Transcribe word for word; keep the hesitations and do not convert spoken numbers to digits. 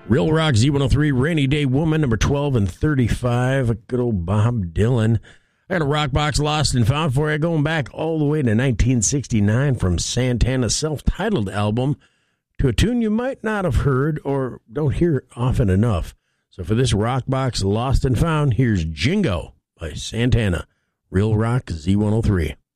Real Rock Z one oh three, Rainy Day Woman, number twelve and thirty-five. A good old Bob Dylan. I got a rock box lost and found for you, going back all the way to nineteen sixty-nine from Santana's self-titled album to a tune you might not have heard or don't hear often enough. So for this rock box lost and found, here's Jingo by Santana. Real Rock Z one oh three.